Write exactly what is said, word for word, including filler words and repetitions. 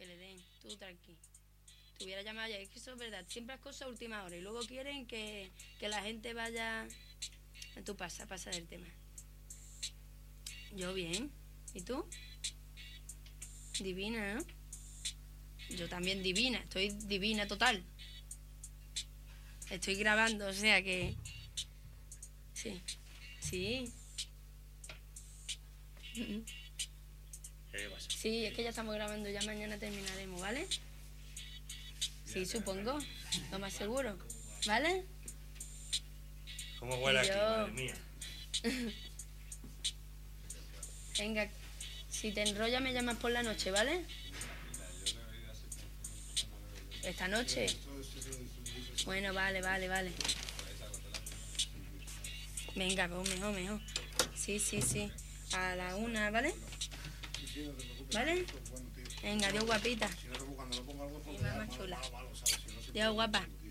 que le den, tú tranqui. Te hubiera llamado ayer, es que eso es verdad, siempre es cosa a última hora y luego quieren que, que la gente vaya... Tú pasa, pasa del tema. Yo bien, ¿y tú? Divina, ¿no? Yo también divina, estoy divina total. Estoy grabando, o sea que... Sí, sí. Sí, es que ya estamos grabando, ya mañana terminaremos, ¿vale? Sí, supongo, lo más seguro, ¿vale? ¿Cómo huele aquí, madre mía? Venga, si te enrollas me llamas por la noche, ¿vale? ¿Esta noche? Bueno, vale, vale, vale. Venga, pues mejor, mejor. Sí, sí, sí. A la una, ¿vale? ¿Vale? Venga, adiós, guapita. Mi mamá chula. Adiós, guapa.